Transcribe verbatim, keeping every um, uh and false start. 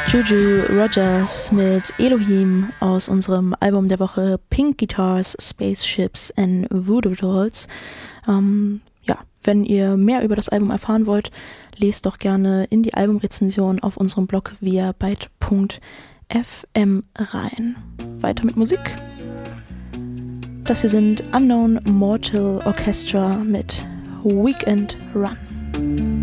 Juju Rogers mit Elohim aus unserem Album der Woche Pink Guitars, Spaceships and Voodoo Dolls. Ähm, ja, wenn ihr mehr über das Album erfahren wollt, lest doch gerne in die Albumrezension auf unserem Blog via byte punkt f m rein. Weiter mit Musik. Das hier sind Unknown Mortal Orchestra mit Weekend Run.